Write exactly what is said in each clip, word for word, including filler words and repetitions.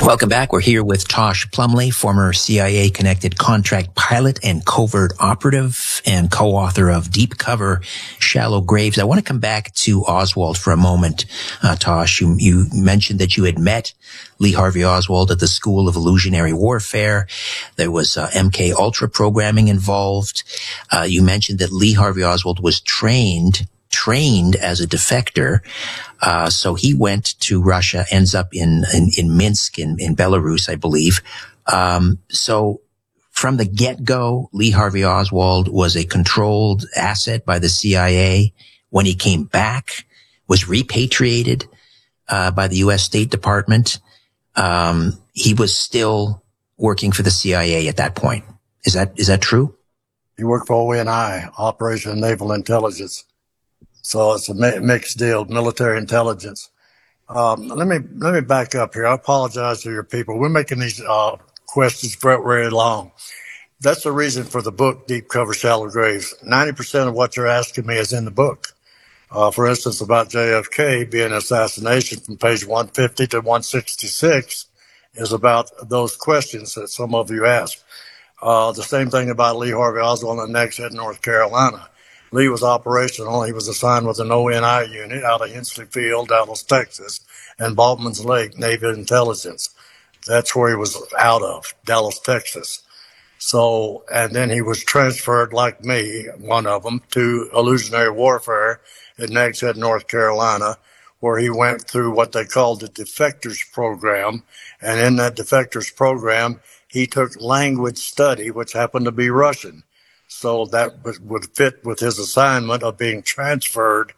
Welcome back. We're here with Tosh Plumley, former C I A-connected contract pilot and covert operative and co-author of Deep Cover, Shallow Graves. I want to come back to Oswald for a moment, uh, Tosh. You, you mentioned that you had met Lee Harvey Oswald at the School of Illusionary Warfare. There was uh, M K Ultra programming involved. Uh, you mentioned that Lee Harvey Oswald was trained trained as a defector. Uh, so he went to Russia, ends up in, in, in Minsk in, in Belarus, I believe. Um, so from the get-go, Lee Harvey Oswald was a controlled asset by the C I A. When he came back, was repatriated, uh, by the U S State Department. Um, he was still working for the C I A at that point. Is that, is that true? He worked for O N I, Operation Naval Intelligence. So it's a mi- mixed deal, military intelligence. Um, let me let me back up here. I apologize to your people. We're making these uh, questions very, very long. That's the reason for the book, Deep Cover, Shallow Graves. ninety percent of what you're asking me is in the book. Uh, for instance, about J F K being assassination from page one fifty to one sixty-six is about those questions that some of you asked. Uh, the same thing about Lee Harvey Oswald in Nags Head, North Carolina. Lee was operational. He was assigned with an O N I unit out of Hensley Field, Dallas, Texas, and Baltman's Lake, Navy Intelligence. That's where he was out of, Dallas, Texas. So, and then he was transferred, like me, one of them, to Illusionary Warfare at Nags Head, North Carolina, where he went through what they called the Defectors Program. And in that Defectors Program, he took language study, which happened to be Russian. So that would fit with his assignment of being transferred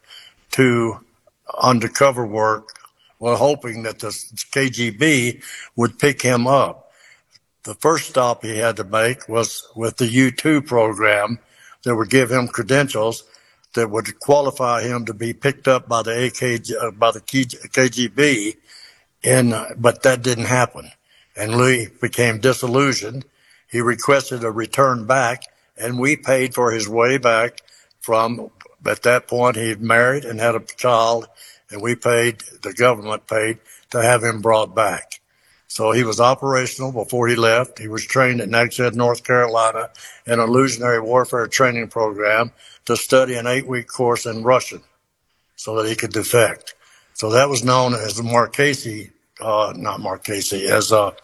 to undercover work, well, hoping that the K G B would pick him up. The first stop he had to make was with the U two program that would give him credentials that would qualify him to be picked up by the A K G, uh, by the K G B. And, uh, but that didn't happen. And Lee became disillusioned. He requested a return back. And we paid for his way back from, at that point, he had married and had a child, and we paid, the government paid, to have him brought back. So he was operational before he left. He was trained at Nags Head, North Carolina, in an illusionary warfare training program to study an eight-week course in Russian so that he could defect. So that was known as the Marchese, uh, not Marchese, as uh,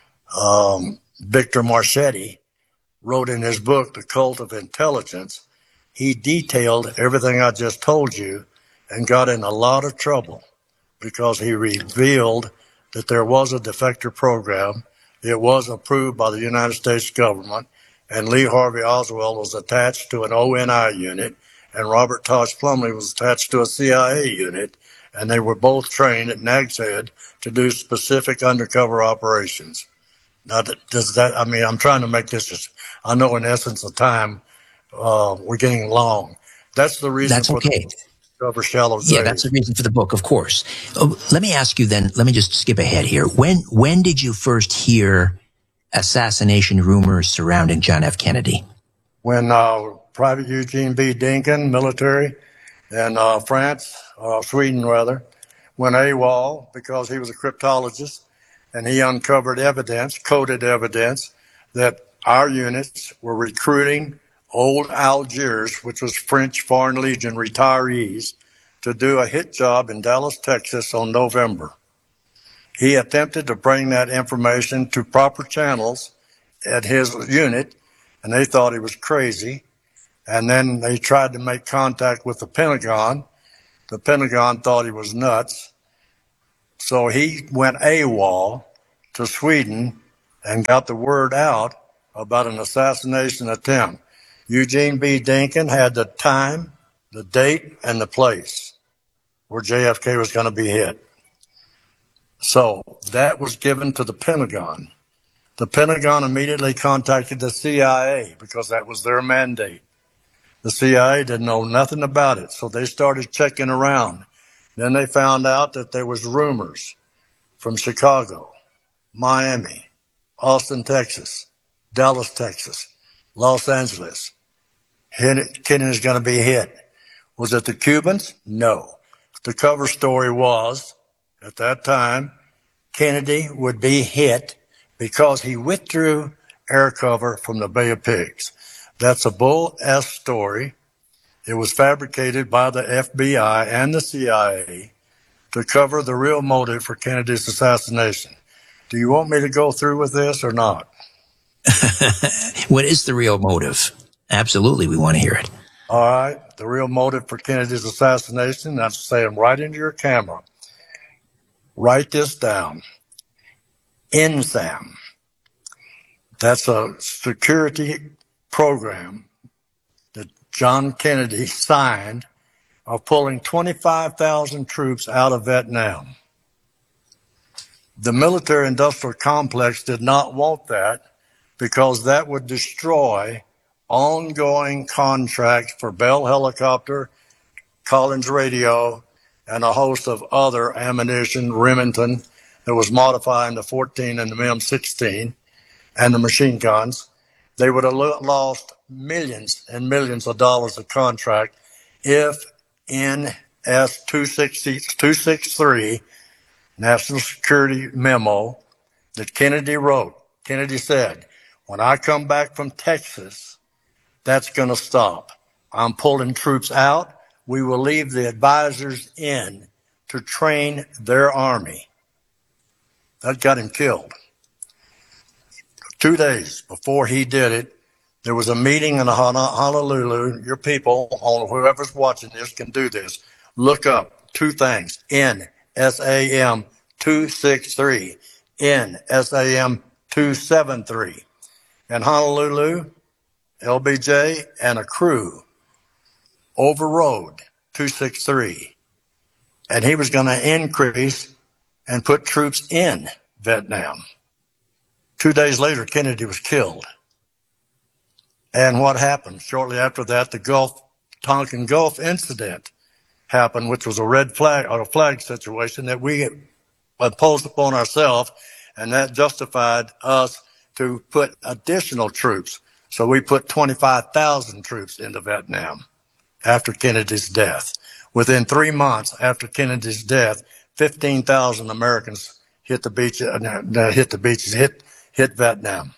um, Victor Marchetti wrote in his book, The Cult of Intelligence. He detailed everything I just told you and got in a lot of trouble because he revealed that there was a defector program. It was approved by the United States government, and Lee Harvey Oswald was attached to an O N I unit, and Robert Tosh Plumley was attached to a C I A unit, and they were both trained at Nags Head to do specific undercover operations. Now, does that, I mean, I'm trying to make this just, I know in essence of time, uh, we're getting long. That's the reason That's for okay. the Cover Shallow Graves. Yeah, that's the reason for the book, of course. Oh, let me ask you then, let me just skip ahead here. When, when did you first hear assassination rumors surrounding John F. Kennedy? When, uh, Private Eugene B. Dinkin, military, in, uh, France, uh, Sweden rather, went AWOL because he was a cryptologist. And he uncovered evidence, coded evidence, that our units were recruiting old Algiers, which was French Foreign Legion retirees, to do a hit job in Dallas, Texas on November. He attempted to bring that information to proper channels at his unit, and they thought he was crazy. And then they tried to make contact with the Pentagon. The Pentagon thought he was nuts. So he went AWOL to Sweden and got the word out about an assassination attempt. Eugene B. Dinkin had the time, the date, and the place where J F K was going to be hit. So that was given to the Pentagon. The Pentagon immediately contacted the C I A because that was their mandate. The C I A didn't know nothing about it, so they started checking around. Then they found out that there was rumors from Chicago, Miami, Austin, Texas, Dallas, Texas, Los Angeles. Kennedy's going to be hit. Was it the Cubans? No. The cover story was, at that time, Kennedy would be hit because he withdrew air cover from the Bay of Pigs. That's a bull-ass story. It was fabricated by the F B I and the C I A to cover the real motive for Kennedy's assassination. Do you want me to go through with this or not? What is the real motive? Absolutely, we want to hear it. All right. The real motive for Kennedy's assassination, that's saying right into your camera. Write this down. N SAM. That's a security program that John Kennedy signed of pulling twenty-five thousand troops out of Vietnam. The military-industrial complex did not want that because that would destroy ongoing contracts for Bell Helicopter, Collins Radio, and a host of other ammunition, Remington, that was modified into fourteen and the M sixteen, and the machine guns. They would have lost millions and millions of dollars of contract if N S two sixty-three, National Security Memo, that Kennedy wrote. Kennedy said, when I come back from Texas, that's going to stop. I'm pulling troops out. We will leave the advisors in to train their army. That got him killed. Two days before he did it, there was a meeting in Honolulu. Your people, whoever's watching this, can do this. Look up two things. N S A M two sixty-three. N S A M two seventy-three. In Honolulu, L B J and a crew overrode two sixty-three. And he was going to increase and put troops in Vietnam. Two days later, Kennedy was killed. And what happened? Shortly after that, the Gulf, Tonkin Gulf incident happened, which was a red flag or a flag situation that we imposed upon ourselves, and that justified us to put additional troops. So we put twenty-five thousand troops into Vietnam after Kennedy's death. Within three months after Kennedy's death, fifteen thousand Americans hit the beach, uh, hit the beaches, hit hit Vietnam.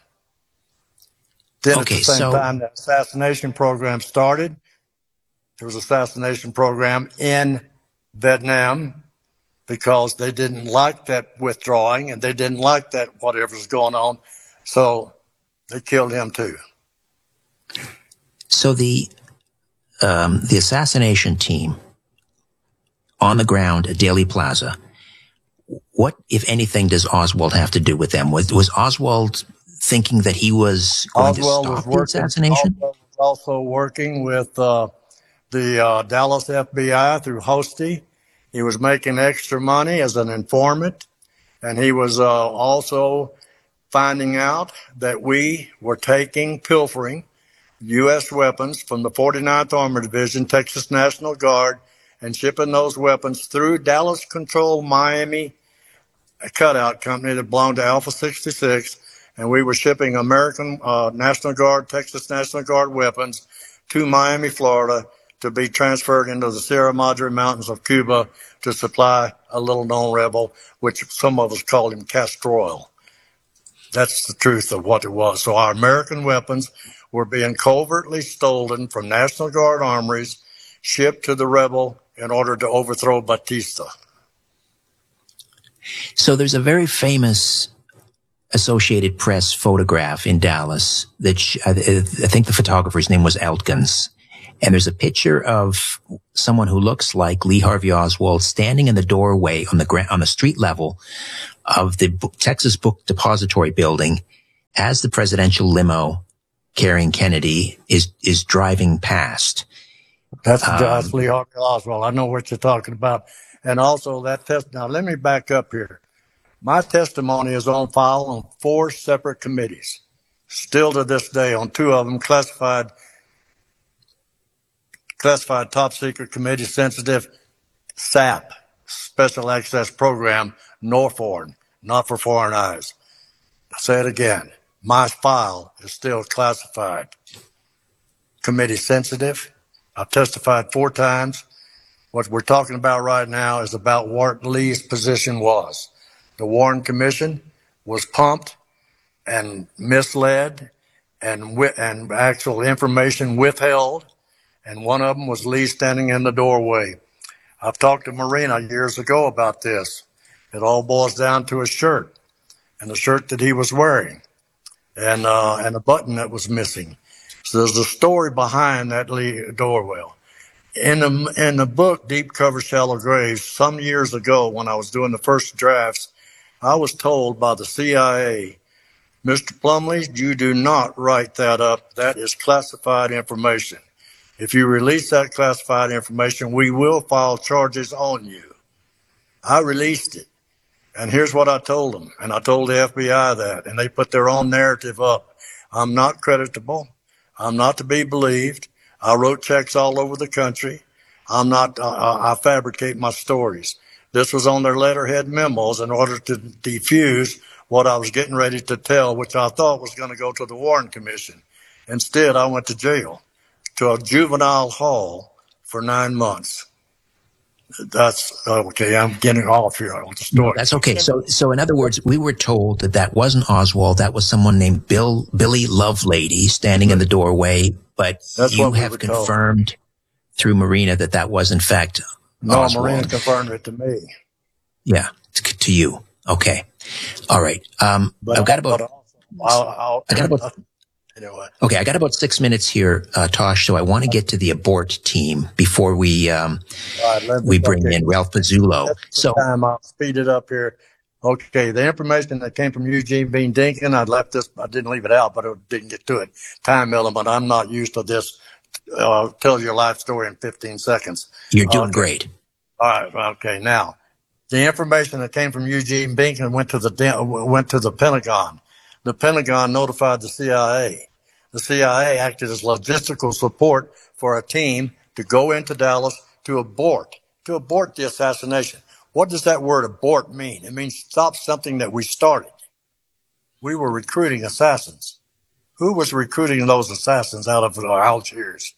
Then okay, at the same so, time, the assassination program started. There was an assassination program in Vietnam because they didn't like that withdrawing and they didn't like that whatever was going on. So they killed him too. So the um, the assassination team on the ground at Dealey Plaza, what, if anything, does Oswald have to do with them? Was, was Oswald thinking that he was going Oswald to was stop the working, assassination? Oswald was also working with uh, the uh, Dallas F B I through Hosty. He was making extra money as an informant, and he was uh, also finding out that we were taking, pilfering U S weapons from the forty-ninth Armored Division, Texas National Guard, and shipping those weapons through Dallas-controlled Miami, a cutout company that belonged to Alpha sixty-six, and we were shipping American uh, National Guard, Texas National Guard weapons to Miami, Florida, to be transferred into the Sierra Madre Mountains of Cuba to supply a little-known rebel, which some of us called him Castrol. That's the truth of what it was. So our American weapons were being covertly stolen from National Guard armories, shipped to the rebel in order to overthrow Batista. So there's a very famous Associated Press photograph in Dallas that sh- I, I think the photographer's name was Elkins. And there's a picture of someone who looks like Lee Harvey Oswald standing in the doorway on the gra- on the street level of the Bo- Texas Book Depository building as the presidential limo carrying Kennedy is is driving past. That's, Um, that's Lee Harvey Oswald. I know what you're talking about. And also that test. Now, let me back up here. My testimony is on file on four separate committees. Still to this day, on two of them, classified, classified top secret committee sensitive S A P, Special Access Program, Norforeign, not for foreign eyes. I'll say it again. My file is still classified. Committee sensitive. I've testified four times. What we're talking about right now is about what Lee's position was. the Warren Commission was pumped and misled and wi- and actual information withheld. And one of them was Lee standing in the doorway. I've talked to Marina years ago about this. It all boils down to a shirt and the shirt that he was wearing and uh, and a button that was missing. So there's a story behind that Lee doorway. In the, in the book, Deep Cover, Shallow Graves, some years ago when I was doing the first drafts, I was told by the C I A, Mister Plumlee, you do not write that up. That is classified information. If you release that classified information, we will file charges on you. I released it. And here's what I told them. And I told the F B I that. And they put their own narrative up. I'm not creditable. I'm not to be believed. I wrote checks all over the country. I'm not, uh, I fabricate my stories. This was on their letterhead memos in order to defuse what I was getting ready to tell, which I thought was going to go to the Warren Commission. Instead, I went to jail, to a juvenile hall for nine months. That's okay. I'm getting off here on the story. No, that's okay. So, so in other words, we were told that that wasn't Oswald. That was someone named Bill, Billy Lovelady standing in the doorway. But That's you what we have were told. confirmed through Marina that that was in fact No, Oswald. Marina confirmed it to me. Yeah, to, to you. Okay. All right. Um, But I've got I- about, but I'll, I'll, I got about, anyway. okay, I got about six minutes here, uh, Tosh. So I want to get to the abort team before we, um, All right, let me- we bring okay. in Ralph Pizzulo. That's the So, time I'll speed it up here. Okay, the information that came from Eugene Bean Dinkin, I left this, I didn't leave it out, but I didn't get to it. Time element, I'm not used to this. Uh, tell your life story in fifteen seconds. you're doing Okay. great. All right, okay. Now, the information that came from Eugene Binkin went to the went to the Pentagon. The Pentagon notified the C I A. The C I A acted as logistical support for a team to go into Dallas to abort, to abort the assassination. What does that word abort mean? It means stop something that we started. We were recruiting assassins. Who was recruiting those assassins out of Algiers?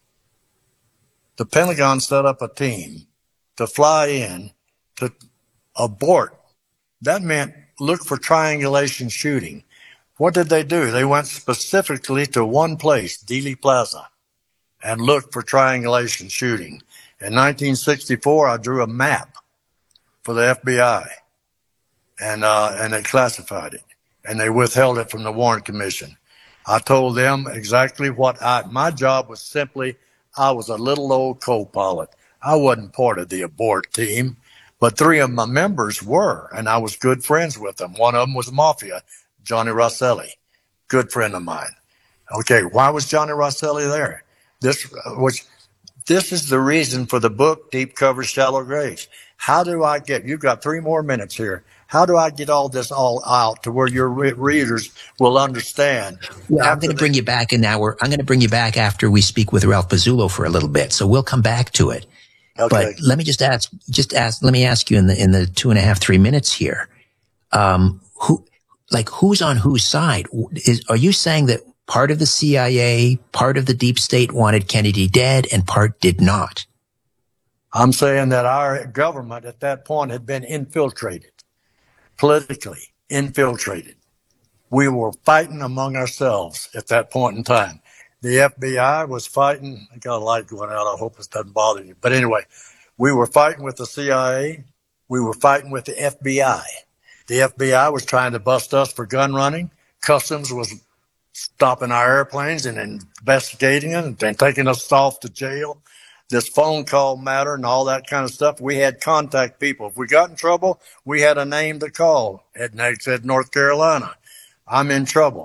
The Pentagon set up a team to fly in to abort. That meant look for triangulation shooting. What did they do? They went specifically to one place, Dealey Plaza, and looked for triangulation shooting. In nineteen sixty-four, I drew a map for the F B I, and uh, and they classified it, and they withheld it from the Warren Commission. I told them exactly what I, my job was simply, I was a little old co-pilot. I wasn't part of the abort team, but three of my members were, and I was good friends with them. One of them was Mafia, Johnny Rosselli, good friend of mine. Okay, why was Johnny Rosselli there? This was, this is the reason for the book, Deep Cover, Shallow Graves. How do I get, you've got three more minutes here. How do I get all this all out to where your re- readers will understand? Well, I'm after going to they- bring you back in hour. I'm going to bring you back after we speak with Ralph Pizzulo for a little bit. So we'll come back to it. Okay. But let me just ask, just ask, let me ask you in the, in the two and a half, three minutes here. Um, who, like who's on whose side? Is, are you saying that part of the C I A, part of the deep state wanted Kennedy dead and part did not? I'm saying that our government at that point had been infiltrated, politically infiltrated. We were fighting among ourselves at that point in time. The F B I was fighting. I got a light going out. I hope this doesn't bother you. But anyway, we were fighting with the C I A. We were fighting with the F B I. The F B I was trying to bust us for gun running. Customs was stopping our airplanes and investigating it and, and taking us off to jail. This phone call matter and all that kind of stuff. We had contact people. If we got in trouble, we had a name to call. It said North Carolina. I'm in trouble.